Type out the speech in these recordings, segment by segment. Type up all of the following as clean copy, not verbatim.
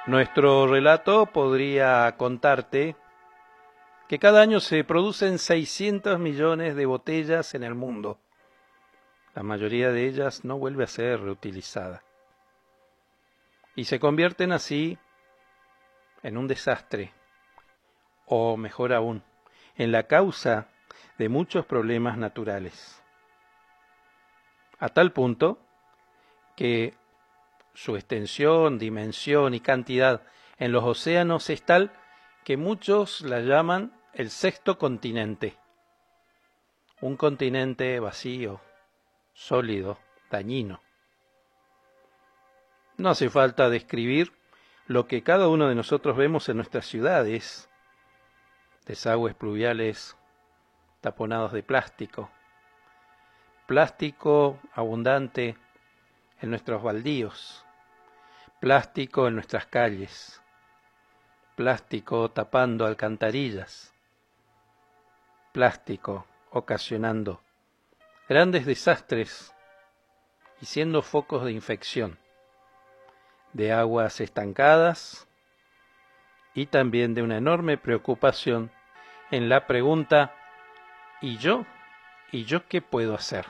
Nuestro relato podría contarte que cada año se producen 600 millones de botellas en el mundo. La mayoría de ellas no vuelve a ser reutilizada. Y se convierten así en un desastre, o mejor aún, en la causa de muchos problemas naturales. A tal punto que su extensión, dimensión y cantidad en los océanos es tal que muchos la llaman el sexto continente. Un continente vacío, sólido, dañino. No hace falta describir lo que cada uno de nosotros vemos en nuestras ciudades: desagües pluviales taponados de plástico, plástico abundante en nuestros baldíos, plástico en nuestras calles, plástico tapando alcantarillas, plástico ocasionando grandes desastres y siendo focos de infección, de aguas estancadas y también de una enorme preocupación en la pregunta: ¿y yo? ¿Y yo qué puedo hacer?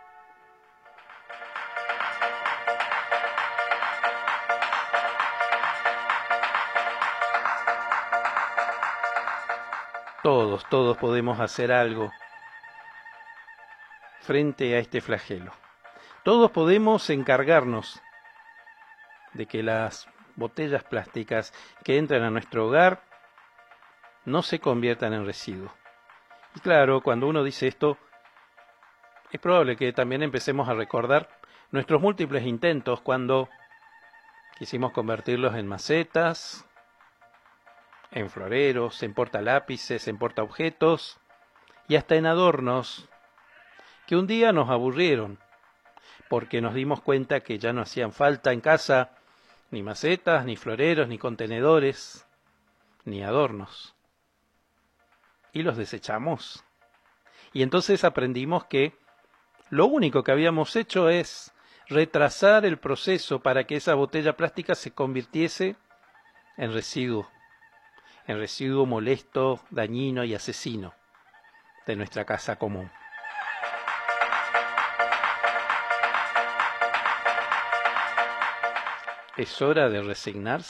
Todos podemos hacer algo frente a este flagelo. Todos podemos encargarnos de que las botellas plásticas que entran a nuestro hogar no se conviertan en residuos. Y claro, cuando uno dice esto, es probable que también empecemos a recordar nuestros múltiples intentos cuando quisimos convertirlos en macetas, en floreros, en portalápices, en portaobjetos y hasta en adornos, que un día nos aburrieron porque nos dimos cuenta que ya no hacían falta en casa ni macetas, ni floreros, ni contenedores, ni adornos. Y los desechamos. Y entonces aprendimos que lo único que habíamos hecho es retrasar el proceso para que esa botella plástica se convirtiese en residuo molesto, dañino y asesino de nuestra casa común. Es hora de resignarse